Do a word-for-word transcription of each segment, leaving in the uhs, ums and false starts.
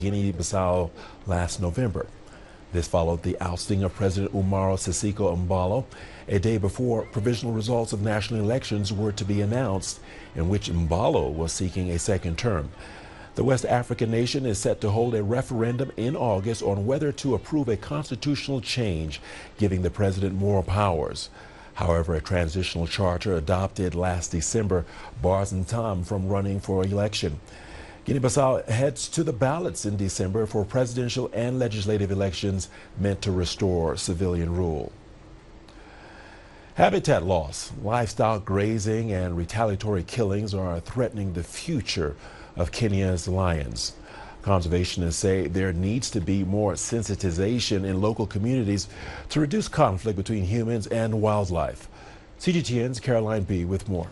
Guinea-Bissau last November. This followed the ousting of President Umaro Sissoco Embalo a day before provisional results of national elections were to be announced, in which Embalo was seeking a second term. The West African nation is set to hold a referendum in August on whether to approve a constitutional change giving the president more powers. However, a transitional charter adopted last December bars Ntam from running for election. Guinea-Bissau heads to the ballots in December for presidential and legislative elections meant to restore civilian rule. Habitat loss, livestock grazing, and retaliatory killings are threatening the future of Kenya's lions. Conservationists say there needs to be more sensitization in local communities to reduce conflict between humans and wildlife. C G T N's Caroline B. with more.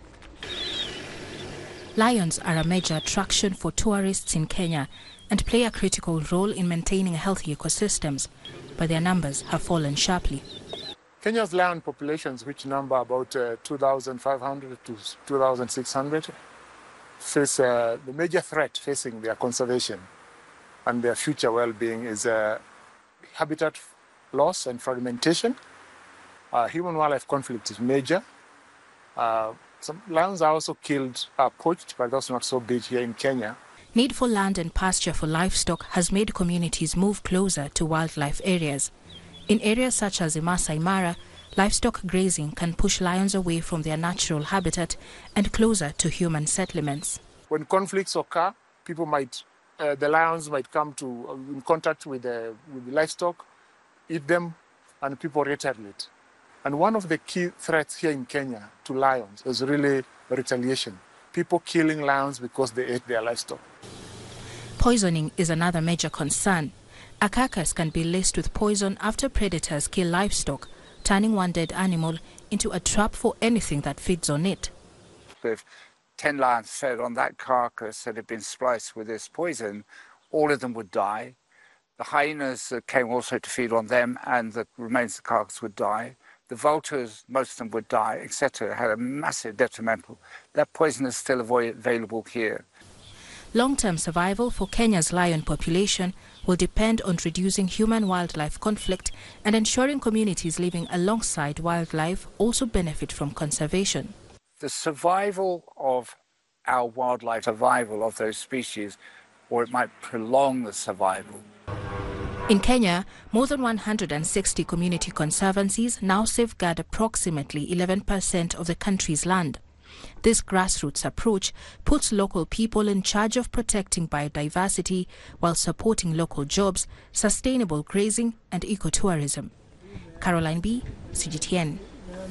Lions are a major attraction for tourists in Kenya and play a critical role in maintaining healthy ecosystems, but their numbers have fallen sharply. Kenya's lion populations, which number about uh, two thousand five hundred to two thousand six hundred, face uh, the major threat facing their conservation and their future well-being is uh, habitat loss and fragmentation. Uh, Human-wildlife conflict is major. Uh, some lions are also killed, uh, poached, but that's not so big here in Kenya. Need for land and pasture for livestock has made communities move closer to wildlife areas. In areas such as Masai Mara, livestock grazing can push lions away from their natural habitat and closer to human settlements. When conflicts occur, people might, uh, the lions might come to uh, in contact with the, with the livestock, eat them, and people retaliate. And one of the key threats here in Kenya to lions is really retaliation. People killing lions because they ate their livestock. Poisoning is another major concern. A carcass can be laced with poison after predators kill livestock, turning one dead animal into a trap for anything that feeds on it. If ten lions fed on that carcass that had been spliced with this poison, all of them would die. The hyenas that came also to feed on them and the remains of the carcass would die. The vultures, most of them would die, et cetera. It had a massive detrimental. That poison is still available here. Long-term survival for Kenya's lion population will depend on reducing human-wildlife conflict and ensuring communities living alongside wildlife also benefit from conservation. The survival of our wildlife, survival of those species, or it might prolong the survival. In Kenya, more than one hundred sixty community conservancies now safeguard approximately eleven percent of the country's land. This grassroots approach puts local people in charge of protecting biodiversity while supporting local jobs, sustainable grazing and ecotourism. Caroline B., C G T N.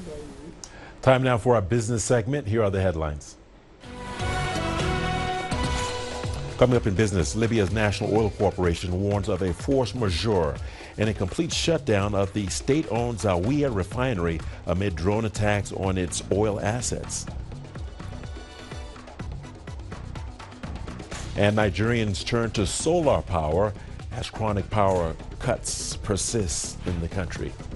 Time now for our business segment. Here are the headlines. Coming up in business, Libya's National Oil Corporation warns of a force majeure and a complete shutdown of the state-owned Zawiya refinery amid drone attacks on its oil assets. And Nigerians turn to solar power as chronic power cuts persist in the country.